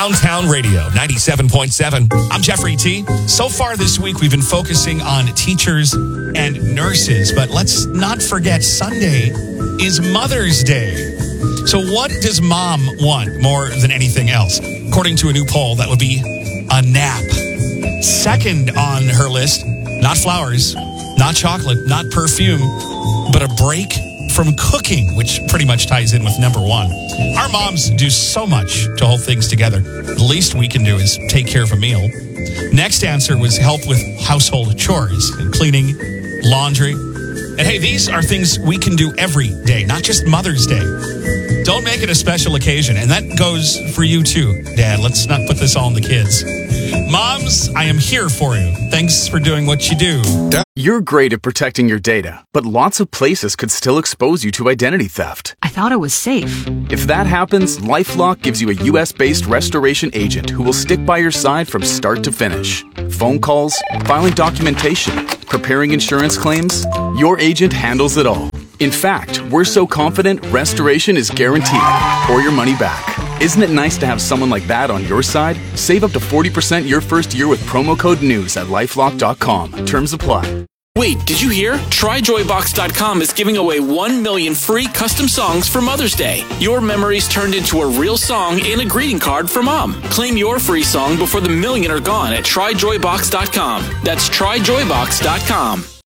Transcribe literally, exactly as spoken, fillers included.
Downtown Radio, ninety-seven point seven. I'm Jeffrey T. So far this week, we've been focusing on teachers and nurses, but let's not forget Sunday is Mother's Day. So what does mom want more than anything else? According to a new poll, that would be a nap. Second on her list, not flowers, not chocolate, not perfume, but a break from cooking, which pretty much ties in with number one. Our moms do so much to hold things together. The least we can do is take care of a meal. Next answer was help with household chores and cleaning, laundry. And hey, these are things we can do every day, not just Mother's Day. Don't make it a special occasion. And that goes for you too, Dad. Let's not put this all on the kids. Moms, I am here for you. Thanks for doing what you do. You're great at protecting your data, but lots of places could still expose you to identity theft. I thought it was safe. If that happens, LifeLock gives you a U S-based restoration agent who will stick by your side from start to finish. Phone calls, filing documentation, preparing insurance claims, your agent handles it all. In fact, we're so confident restoration is guaranteed or your money back. Isn't it nice to have someone like that on your side? Save up to forty percent your first year with promo code NEWS at lifelock dot com. Terms apply. Wait, did you hear? Try Joy Box dot com is giving away one million free custom songs for Mother's Day. Your memories turned into a real song and a greeting card for Mom. Claim your free song before the million are gone at Try Joy Box dot com. That's Try Joy Box dot com.